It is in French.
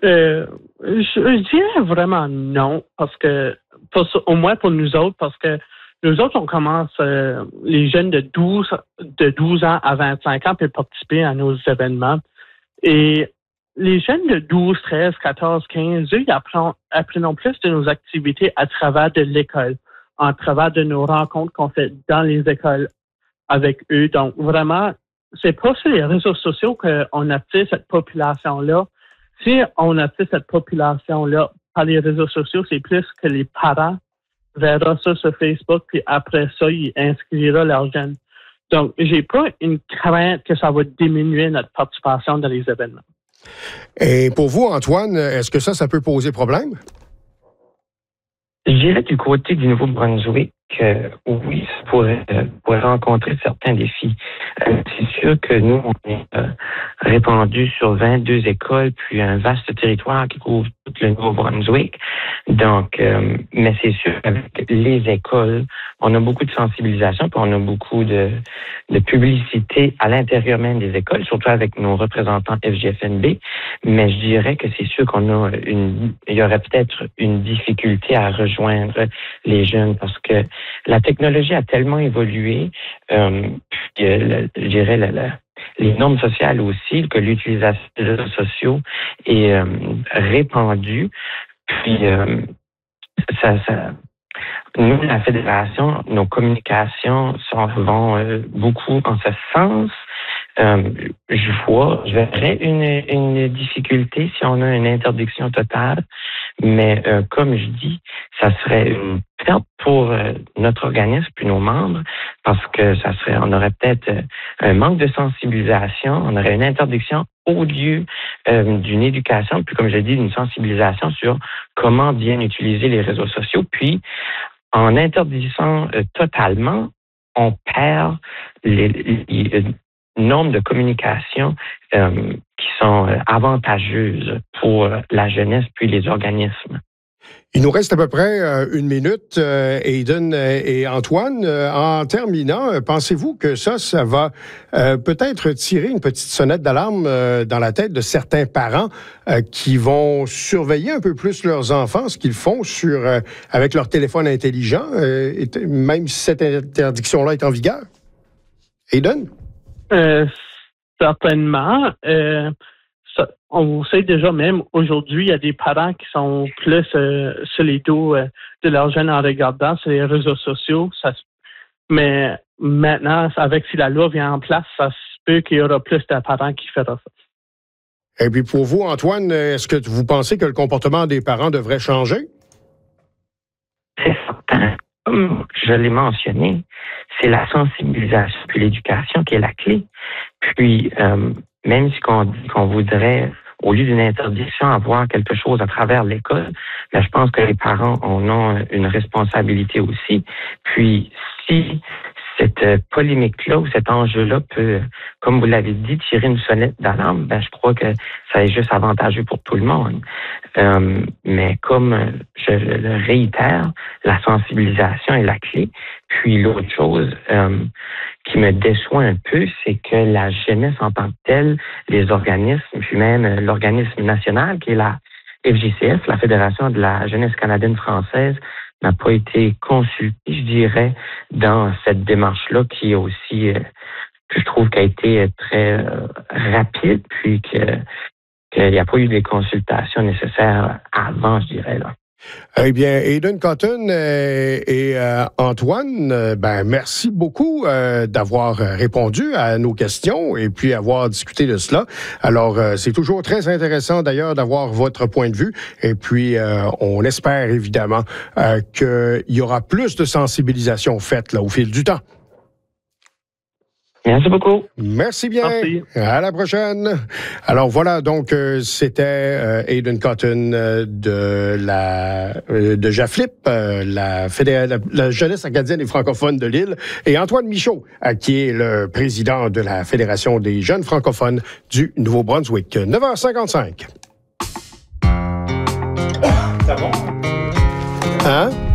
Je dirais vraiment non, parce que, au moins pour nous autres, parce que nous autres, on commence, les jeunes de 12 ans à 25 ans peuvent participer à nos événements. Et les jeunes de 12, 13, 14, 15, eux, ils apprennent plus de nos activités à travers de l'école, en travers de nos rencontres qu'on fait dans les écoles avec eux. Donc, vraiment, c'est pas sur les réseaux sociaux qu'on attire cette population-là. Si on attire cette population-là par les réseaux sociaux, c'est plus que les parents verront ça sur Facebook, puis après ça, ils inscriront leurs jeunes. Donc, j'ai pas une crainte que ça va diminuer notre participation dans les événements. Et pour vous, Antoine, est-ce que ça peut poser problème? Je dirais du côté du Nouveau-Brunswick, oui, ça pourrait rencontrer certains défis. C'est sûr que nous, on est répandus sur 22 écoles, puis un vaste territoire qui couvre tout le Nouveau-Brunswick. Donc, mais c'est sûr qu'avec les écoles, on a beaucoup de sensibilisation, puis on a beaucoup de publicité à l'intérieur même des écoles, surtout avec nos représentants FGFNB. Mais je dirais que c'est sûr il y aurait peut-être une difficulté à rejoindre les jeunes parce que la technologie a tellement évolué, je dirais les normes sociales aussi, que l'utilisation des réseaux sociaux est répandue. Puis nous, la Fédération, nos communications vont beaucoup en ce sens. Je verrais une difficulté si on a une interdiction totale, mais comme je dis, ça serait une perte pour notre organisme puis nos membres parce que on aurait peut-être un manque de sensibilisation, on aurait une interdiction au lieu d'une éducation, puis comme je dis, d'une sensibilisation sur comment bien utiliser les réseaux sociaux. Puis, en interdisant totalement, on perd les normes de communication qui sont avantageuses pour la jeunesse puis les organismes. Il nous reste à peu près une minute, Aidan et Antoine. En terminant, pensez-vous que ça va peut-être tirer une petite sonnette d'alarme dans la tête de certains parents qui vont surveiller un peu plus leurs enfants, ce qu'ils font avec leur téléphone intelligent, même si cette interdiction-là est en vigueur? Aidan? Certainement. On sait déjà même aujourd'hui, il y a des parents qui sont plus sur les dos de leurs jeunes en regardant sur les réseaux sociaux. Mais maintenant, si la loi vient en place, ça se peut qu'il y aura plus de parents qui feront ça. Et puis pour vous, Antoine, est-ce que vous pensez que le comportement des parents devrait changer? C'est certain. Comme je l'ai mentionné, c'est la sensibilisation puis l'éducation qui est la clé. Puis, même si on dit qu'on voudrait, au lieu d'une interdiction, avoir quelque chose à travers l'école, je pense que les parents en ont une responsabilité aussi. Puis, si cette polémique-là ou cet enjeu-là peut, comme vous l'avez dit, tirer une sonnette d'alarme, je crois que ça est juste avantageux pour tout le monde. Mais comme je le réitère, la sensibilisation est la clé. Puis l'autre chose qui me déçoit un peu, c'est que la jeunesse en tant que telle, les organismes, puis même l'organisme national qui est la FJCF, la Fédération de la jeunesse canadienne française, n'a pas été consulté, je dirais, dans cette démarche-là qui est aussi, que je trouve qu'a été très rapide, puis qu'il n'y a pas eu des consultations nécessaires avant, je dirais, là. Eh bien, Aidan Cotton et Antoine, merci beaucoup d'avoir répondu à nos questions et puis avoir discuté de cela. Alors, c'est toujours très intéressant d'ailleurs d'avoir votre point de vue et puis on espère évidemment qu'il y aura plus de sensibilisation faite là au fil du temps. Merci beaucoup. Merci bien. Merci. À la prochaine. Alors voilà, donc c'était Aidan Cotton de JAFLIP, la jeunesse acadienne et francophone de l'île, et Antoine Michaud, qui est le président de la Fédération des jeunes francophones du Nouveau-Brunswick. 9h55. C'est bon? Hein?